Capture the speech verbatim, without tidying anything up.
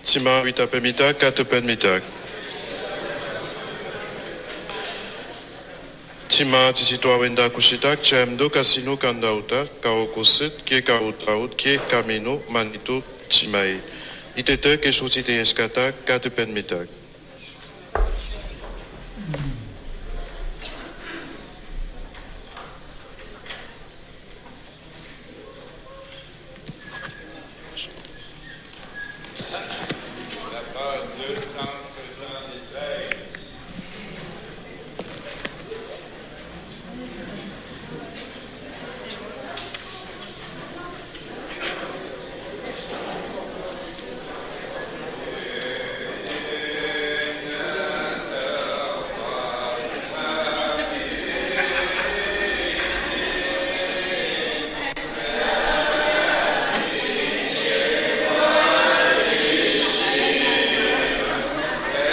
Tima wita pemita katu penmita. Tima tisitwa wenda kusitak chemdo kasino kandauta kaokusit kie kautaut kie kamino manitu timai. Itete ke shutite eskata katu penmita.